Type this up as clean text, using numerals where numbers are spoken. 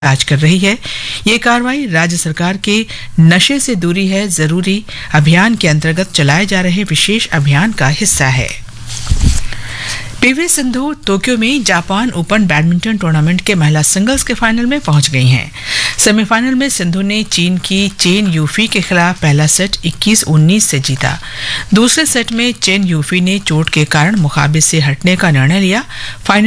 आज कर रही है। ये कार्रवाई राज्य सरकार के नशे से दूरी है जरूरी अभियान के अंतर्गत चलाए जा रहे विशेष अभियान का हिस्सा है। पीवी सिंधु टोक्यो में जापान ओपन बैडमिंटन टूर्नामेंट के महिला सिंगल्स के फाइनल में पहुंच गई हैं। सेमीफाइनल में सिंधु ने चीन की चेन यूफी के खिलाफ पहला सेट 21-19 से जीता। दूसरे सेट में चेन यूफी ने चोट के कारण मुकाबले से हटने का निर्णय लिया। फाइनल